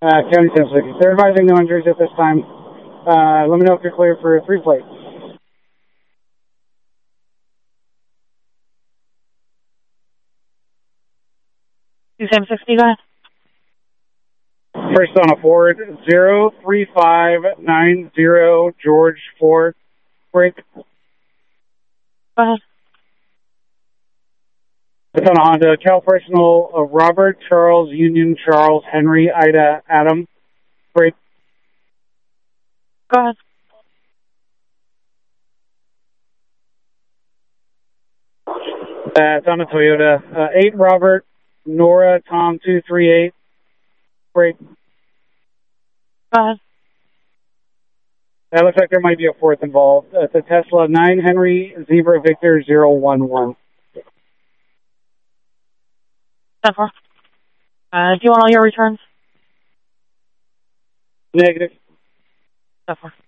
County 1060. They're advising no injuries at this time. Let me know if you're clear for 3 plates. 1060, go ahead. First on a Ford, 03590 George 4. Break. Go ahead. It's on a Honda. Cal Personal, Robert, Charles, Union, Charles, Henry, Ida, Adam. Break. Go ahead. It's on a Toyota. 8 Robert, Nora, Tom 238. Break. Go ahead. That looks like there might be a fourth involved. It's a Tesla 9 Henry, Zebra Victor 011. 10-4. Do you want all your returns? Negative. 10-4.